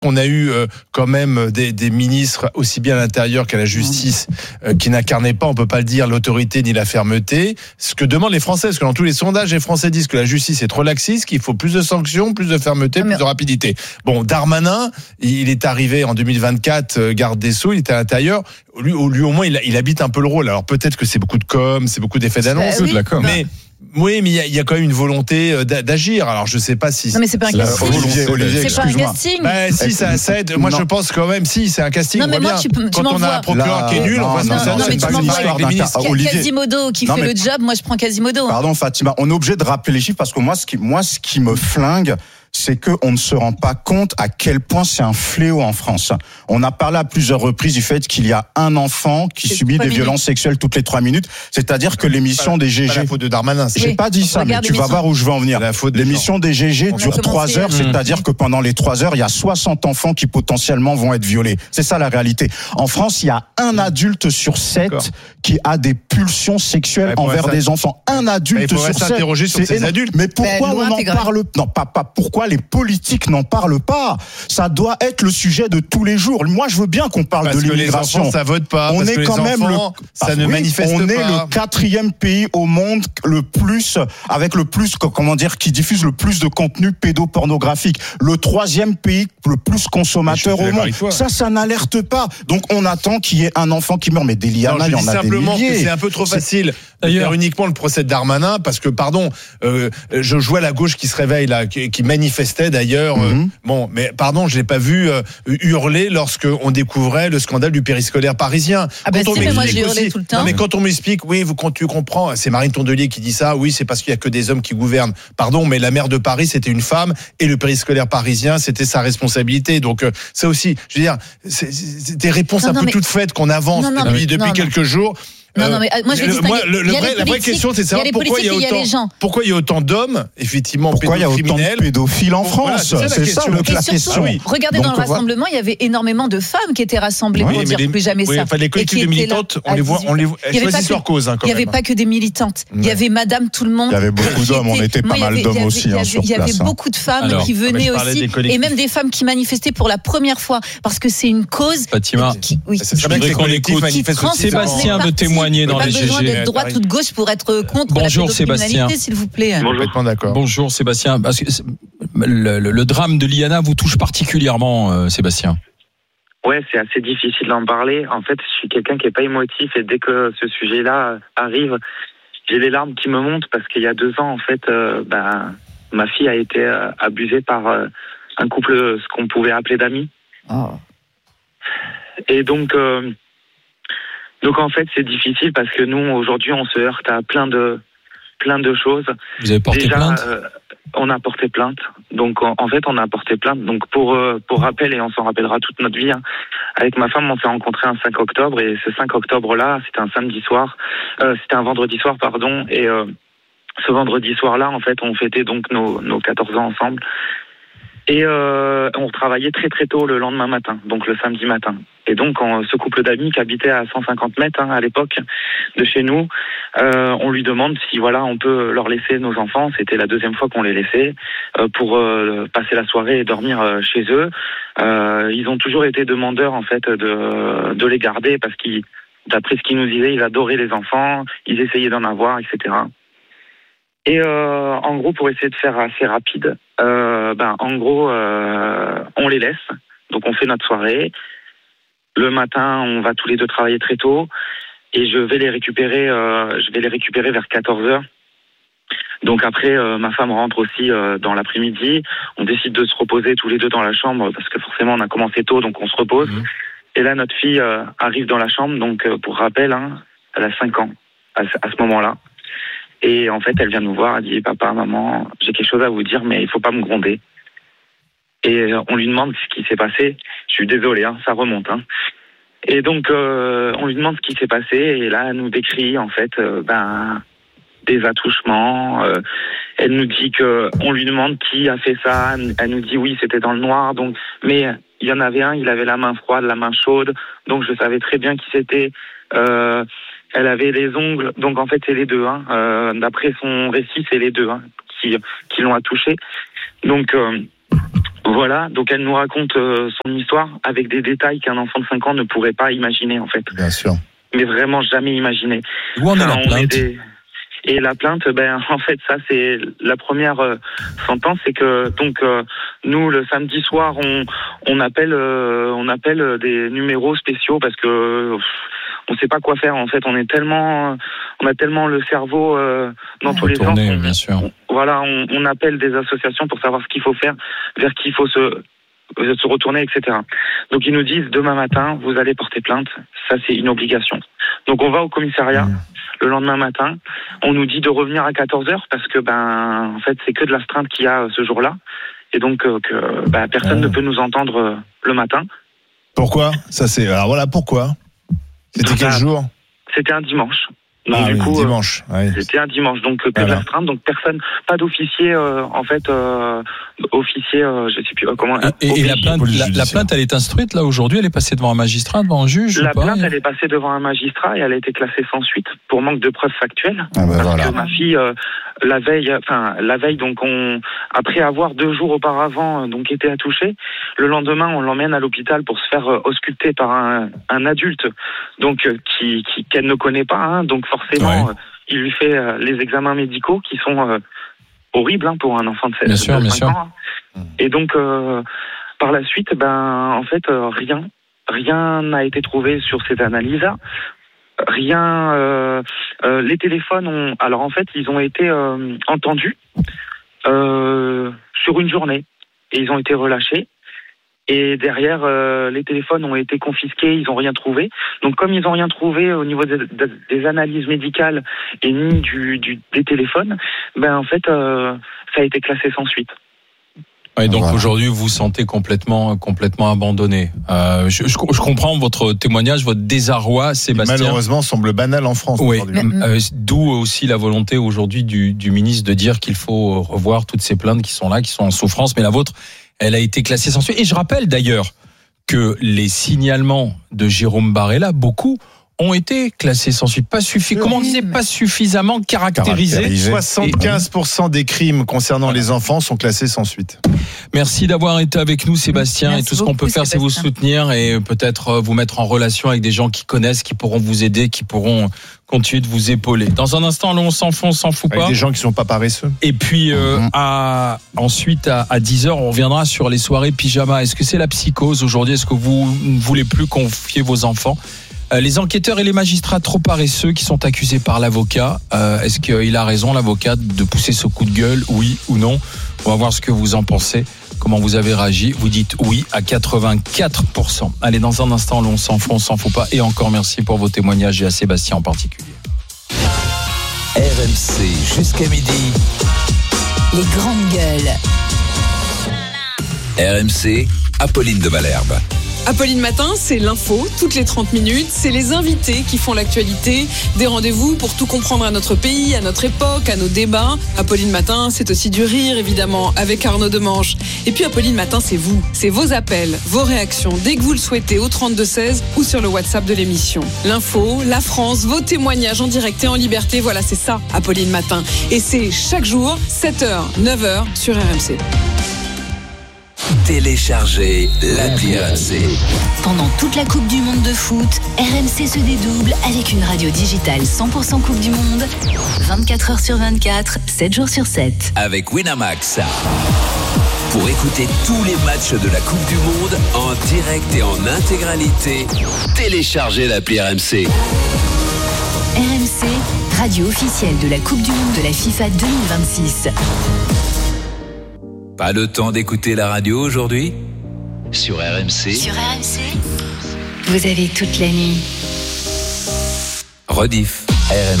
On a eu quand même des ministres, aussi bien à l'intérieur qu'à la justice, qui n'incarnaient pas, on peut pas le dire, l'autorité ni la fermeté. Ce que demandent les Français, parce que dans tous les sondages, les Français disent que la justice est trop laxiste, qu'il faut plus de sanctions, plus de fermeté, plus de rapidité. Bon, Darmanin, il est arrivé en 2024, garde des Sceaux, il était à l'intérieur. Lui au moins, il habite un peu le rôle. Alors peut-être que c'est beaucoup de com, c'est beaucoup d'effets d'annonce, oui, de la com. Mais oui, mais il y a quand même une volonté d'agir. Alors je sais pas si. Non mais c'est pas un casting. Olivier, c'est pas un casting. Si ça aide. Moi je pense quand même si c'est un casting. Non mais moi quand on a un procureur qui est nul, on voit ce que ça donne. C'est pas une histoire d'un cas. Quasimodo qui fait le job. Moi je prends Quasimodo. Pardon Fatima, on est obligé de rappeler les chiffres parce que moi ce qui me flingue, c'est qu'on ne se rend pas compte à quel point c'est un fléau en France. On a parlé à plusieurs reprises du fait qu'il y a un enfant qui subit des violences sexuelles toutes les 3 minutes. C'est-à-dire que l'émission des GG... C'est la faute de Darmanin. J'ai pas dit ça, mais tu vas voir où je veux en venir. L'émission des GG dure 3 heures, c'est-à-dire que pendant les 3 heures, il y a 60 enfants qui potentiellement vont être violés. C'est ça la réalité. En France, il y a un adulte sur 7 qui a des pulsions sexuelles envers des enfants. Un adulte sur 7. Il faudrait s'interroger sur ces adultes. Mais pourquoi on n'en parle pas? Non, pas pourquoi les politiques n'en parlent pas. Ça doit être le sujet de tous les jours. Moi, je veux bien qu'on parle de l'immigration. Parce que les enfants, ça vote pas. On est quand même ça ne manifeste pas. On est le 4e pays au monde qui diffuse le plus de contenu pédopornographique. Le 3e pays le plus consommateur au monde. Ça n'alerte pas. Donc, on attend qu'il y ait un enfant qui meurt. Mais des lianas, il y en a des milliers. Simplement que c'est un peu trop facile de faire uniquement le procès de Darmanin parce que, je vois la gauche qui se réveille là, qui manifestait d'ailleurs. Bon, mais pardon, je l'ai pas vu hurler lorsque on découvrait le scandale du périscolaire parisien. Mais moi j'ai hurlé tout le temps. Non, mais quand on m'explique, oui, tu comprends, c'est Marine Tondelier qui dit ça. Oui, c'est parce qu'il y a que des hommes qui gouvernent. Pardon, mais la maire de Paris c'était une femme et le périscolaire parisien c'était sa responsabilité. Donc ça aussi, je veux dire, c'est des réponses toutes faites qu'on avance depuis quelques jours. Non, mais moi je vais distinguer. La vraie question, c'est de savoir pourquoi il y a autant d'hommes, effectivement, pourquoi il y a autant de pédophiles en France. C'est ça la question. Regardez dans le rassemblement, il y avait énormément de femmes qui étaient rassemblées pour dire plus jamais ça. Les collectifs de militantes, on les voit, elles choisissent leur cause. Il n'y avait pas que des militantes. Il y avait Madame Tout le Monde. Il y avait beaucoup d'hommes. On était pas mal d'hommes aussi sur place. Il y avait beaucoup de femmes qui venaient aussi, et même des femmes qui manifestaient pour la première fois parce que c'est une cause. Fatima, je voudrais qu'on écoute Sébastien veut témoigner dans les GG. Pas besoin d'être droite ou de gauche pour être contre la pédocriminalité, s'il vous plaît. Complètement d'accord. Bonjour Sébastien. Parce que le drame de Liana vous touche particulièrement, Sébastien. Ouais, c'est assez difficile d'en parler. En fait, je suis quelqu'un qui est pas émotif et dès que ce sujet-là arrive, j'ai les larmes qui me montent parce qu'il y a 2 ans, en fait, ma fille a été abusée par un couple, ce qu'on pouvait appeler d'amis. Oh. Et donc en fait, c'est difficile parce que nous, aujourd'hui, on se heurte à plein de choses. Vous avez porté plainte ? On a porté plainte. Donc, en fait, on a porté plainte. Donc, pour rappel, et on s'en rappellera toute notre vie, hein, avec ma femme, on s'est rencontrés un 5 octobre. Et ce 5 octobre-là, c'était un samedi soir. C'était un vendredi soir, pardon. Et ce vendredi soir-là, en fait, on fêtait donc nos 14 ans ensemble. Et on travaillait très très tôt le lendemain matin, donc le samedi matin. Et donc ce couple d'amis qui habitait à 150 mètres à l'époque de chez nous, on lui demande si on peut leur laisser nos enfants. C'était la 2e fois qu'on les laissait pour passer la soirée et dormir chez eux. Ils ont toujours été demandeurs en fait de les garder parce qu'ils, d'après ce qu'ils nous disaient, ils adoraient les enfants, ils essayaient d'en avoir, etc. Et en gros, pour essayer de faire assez rapide, en gros, on les laisse. Donc on fait notre soirée. Le matin, on va tous les deux travailler très tôt, et je vais les récupérer vers 14h. Donc après, ma femme rentre aussi dans l'après-midi. On décide de se reposer tous les deux dans la chambre parce que forcément on a commencé tôt, donc on se repose. Et là, notre fille arrive dans la chambre. Donc pour rappel, elle a 5 ans à ce moment-là. Et en fait, elle vient nous voir, elle dit « Papa, maman, j'ai quelque chose à vous dire, mais il faut pas me gronder. » Et on lui demande ce qui s'est passé. Je suis désolé, ça remonte. Et donc, on lui demande ce qui s'est passé, et là, elle nous décrit, en fait, des attouchements. Elle nous dit on lui demande qui a fait ça. Elle nous dit oui, c'était dans le noir. Donc, mais il y en avait un, il avait la main froide, la main chaude. Donc, je savais très bien qui c'était. Elle avait les ongles, donc en fait c'est les deux. D'après son récit, c'est les deux qui l'ont attouché. Donc Voilà, donc elle nous raconte son histoire avec des détails qu'un enfant de 5 ans ne pourrait pas imaginer en fait. Bien sûr. Mais vraiment jamais imaginer. Où en est la plainte ? Et la plainte, en fait, ça c'est la première sentence, c'est que donc nous le samedi soir on appelle des numéros spéciaux parce que on sait pas quoi faire en fait. On a tellement le cerveau dans tous les sens. Bien sûr. On appelle des associations pour savoir ce qu'il faut faire, vers qui il faut se retourner, etc. Donc ils nous disent demain matin vous allez porter plainte, ça c'est une obligation. Donc on va au commissariat. Le lendemain matin, on nous dit de revenir à 14h parce que en fait c'est que de l'astreinte qu'il y a ce jour-là et donc personne ne peut nous entendre le matin. Pourquoi ? Alors voilà pourquoi. C'était quel jour ? C'était un dimanche. Donc, du coup, dimanche. C'était un dimanche, donc que de l'astreinte, donc personne, pas d'officier officier, je sais plus comment. Et la plainte, elle est instruite là aujourd'hui, elle est passée devant un magistrat, devant un juge. La plainte, elle est passée devant un magistrat et elle a été classée sans suite pour manque de preuves factuelles. Parce que ma fille, la veille, donc après avoir 2 jours auparavant, donc été attouchée, le lendemain, on l'emmène à l'hôpital pour se faire ausculter par un adulte, donc qu'elle ne connaît pas, hein, donc forcément, il lui fait les examens médicaux qui sont horribles pour un enfant de 5 ans. Et donc, par la suite, en fait, rien n'a été trouvé sur cette analyse-là. Rien. Les téléphones alors en fait, ils ont été entendus sur une journée et ils ont été relâchés. Et derrière, les téléphones ont été confisqués, ils n'ont rien trouvé. Donc comme ils n'ont rien trouvé au niveau des analyses médicales et ni des téléphones, en fait, ça a été classé sans suite. Et donc aujourd'hui, vous vous sentez complètement abandonné. Je comprends votre témoignage, votre désarroi, Sébastien. Malheureusement, semble banal en France. Oui. D'où aussi la volonté aujourd'hui du ministre de dire qu'il faut revoir toutes ces plaintes qui sont là, qui sont en souffrance. Mais la vôtre, elle a été classée sans suite. Et je rappelle d'ailleurs que les signalements de Jérôme Barella, beaucoup ont été classés sans suite. Pas suffisamment caractérisés. 75% des crimes concernant les enfants sont classés sans suite. Merci d'avoir été avec nous, Sébastien. Merci et tout ce qu'on peut faire, c'est vous soutenir et peut-être vous mettre en relation avec des gens qui connaissent, qui pourront vous aider, qui pourront continuer de vous épauler. Dans un instant, on s'en fout pas. Avec des gens qui sont pas paresseux. Et puis ensuite à 10h, on reviendra sur les soirées pyjama. Est-ce que c'est la psychose aujourd'hui ? Est-ce que vous ne voulez plus confier vos enfants ? Les enquêteurs et les magistrats trop paresseux qui sont accusés par l'avocat, est-ce qu'il a raison, l'avocat, de pousser ce coup de gueule, oui ou non ? On va voir ce que vous en pensez, comment vous avez réagi. Vous dites oui à 84%. Allez, dans un instant, on s'en fout pas. Et encore merci pour vos témoignages et à Sébastien en particulier. RMC jusqu'à midi. Les grandes gueules. RMC, Apolline de Malherbe. Apolline Matin, c'est l'info, toutes les 30 minutes. C'est les invités qui font l'actualité. Des rendez-vous pour tout comprendre à notre pays, à notre époque, à nos débats. Apolline Matin, c'est aussi du rire, évidemment, avec Arnaud Demanche. Et puis Apolline Matin, c'est vous. C'est vos appels, vos réactions, dès que vous le souhaitez, au 32-16 ou sur le WhatsApp de l'émission. L'info, la France, vos témoignages en direct et en liberté. Voilà, c'est ça, Apolline Matin. Et c'est chaque jour, 7h, 9h sur RMC. Téléchargez l'appli RMC. Pendant toute la Coupe du Monde de foot, RMC se dédouble avec une radio digitale 100% Coupe du Monde, 24 h sur 24, 7 jours sur 7. Avec Winamax. Pour écouter tous les matchs de la Coupe du Monde en direct et en intégralité, téléchargez l'appli RMC. RMC, radio officielle de la Coupe du Monde de la FIFA 2026. Pas le temps d'écouter la radio aujourd'hui ? Sur RMC. Sur RMC, vous avez toute la nuit. Rediff. RMC.